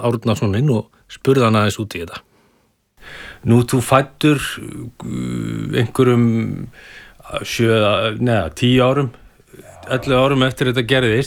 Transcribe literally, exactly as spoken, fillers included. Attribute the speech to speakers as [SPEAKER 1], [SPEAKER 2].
[SPEAKER 1] Árnasoninn og spurði hann aðeins út í þetta. Nú, þú fæddur einhverjum sjö, neða, tíu árum, ellefu árum eftir þetta gerðist.